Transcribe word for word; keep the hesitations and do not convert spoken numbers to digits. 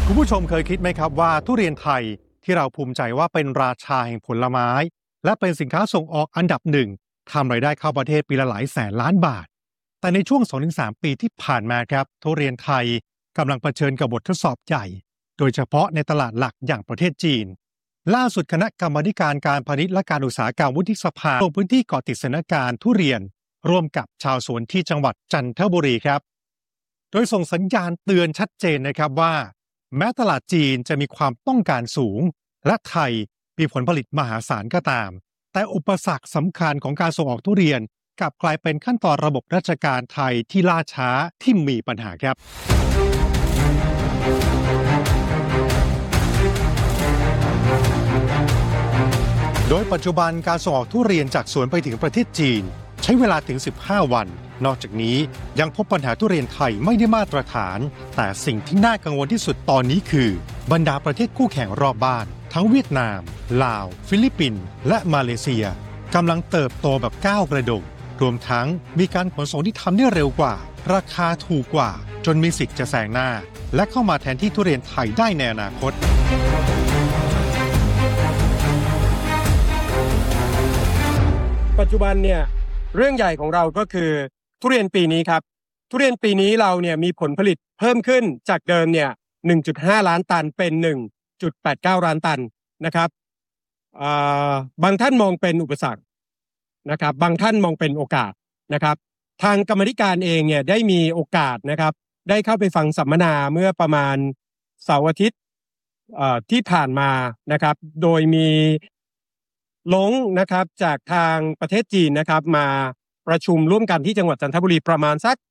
คุณผู้ชมเคยคิดไหมครับว่าทุเรียนไทยที่เราภูมิใจว่าเป็นราชาแห่งผลไม้และเป็นสินค้าส่งออกอันดับหนึ่งทำรายได้เข้าประเทศปีละหลายแสนล้านบาทแต่ในช่วง สองถึงสาม ปีที่ผ่านมาครับทุเรียนไทยกำลังเผชิญกับบททดสอบใหญ่โดยเฉพาะในตลาดหลักอย่างประเทศจีนล่าสุดคณะกรรมาธิการการพาณิชย์และการอุตสาหกรรมวุฒิสภาลงพื้นที่เกาะติดสถานการณ์ทุเรียนร่วมกับชาวสวนที่จังหวัดจันทบุรีครับโดยส่งสัญญาณเตือนชัดเจนนะครับว่าแม้ตลาดจีนจะมีความต้องการสูงและไทยมีผลผลิตมหาศาลก็ตามแต่อุปสรรคสำคัญของการส่งออกทุเรียนกลับกลายเป็นขั้นตอนระบบราชการไทยที่ล่าช้าที่มีปัญหาครับโดยปัจจุบันการส่งออกทุเรียนจากสวนไปถึงประเทศจีนใช้เวลาถึงสิบห้าวันนอกจากนี้ยังพบปัญหาทุเรียนไทยไม่ได้มาตรฐานแต่สิ่งที่น่ากังวลที่สุดตอนนี้คือบรรดาประเทศคู่แข่งรอบบ้านทั้งเวียดนามลาวฟิลิปปินส์และมาเลเซียกำลังเติบโตแบบก้าวกระโดดรวมทั้งมีการขนส่งที่ทำได้เร็วกว่าราคาถูกกว่าจนมีสิทธิ์จะแซงหน้าและเข้ามาแทนที่ทุเรียนไทยได้ในอนาคตปัจจุบันเนี่ยเรื่องใหญ่ของเราก็คือทุเรียนปีนี้ครับทุเรียนปีนี้เราเนี่ยมีผลผลิตเพิ่มขึ้นจากเดิมเนี่ย หนึ่งจุดห้า ล้านตันเป็น หนึ่งจุดแปดเก้า ล้านตันนะครับบางท่านมองเป็นอุปสรรคนะครับบางท่านมองเป็นโอกาสนะครับทางกรรมาธิการเองเนี่ยได้มีโอกาสนะครับได้เข้าไปฟังสัมมนาเมื่อประมาณเสาร์อาทิตย์ที่ผ่านมานะครับโดยมีลงนะครับจากทางประเทศจีนนะครับมาประชุมร่วมกันที่จังหวัดจันทบุรีประมาณสัก